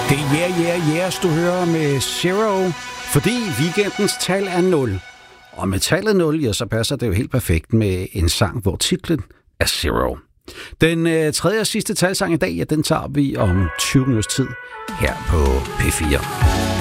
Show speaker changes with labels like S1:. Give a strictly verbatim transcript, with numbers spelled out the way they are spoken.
S1: Det er Yeah, Yeah, Yes, du hører med Zero, fordi weekendens tal er nul. Og med tallet nul, ja, så passer det jo helt perfekt med en sang, hvor titlen er Zero. Den øh, tredje og sidste talsang i dag, ja, den tager vi om tyve minutters tid her på P fire.